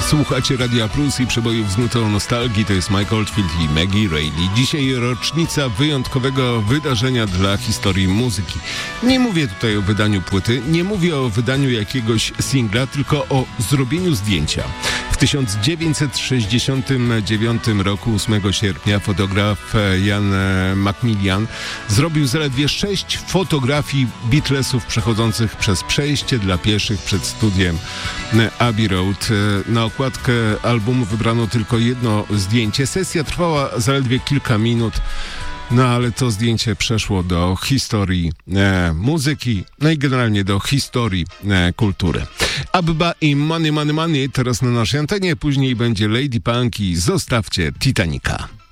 Słuchacie Radia Plus i przebojów z nutą nostalgii. To jest Mike Oldfield i Maggie Reilly. Dzisiaj rocznica wyjątkowego wydarzenia dla historii muzyki. Nie mówię tutaj o wydaniu płyty, nie mówię o wydaniu jakiegoś singla, tylko o zrobieniu zdjęcia. W 1969 roku, 8 sierpnia, fotograf Ian McMillan zrobił zaledwie 6 fotografii Beatlesów przechodzących przez przejście dla pieszych przed studiem Abbey Road. Na okładkę albumu wybrano tylko jedno zdjęcie. Sesja trwała zaledwie kilka minut, no ale to zdjęcie przeszło do historii muzyki, no i generalnie do historii kultury. Abba i Money, Money, Money teraz na naszej antenie, później będzie Lady Punk i Zostawcie Titanica.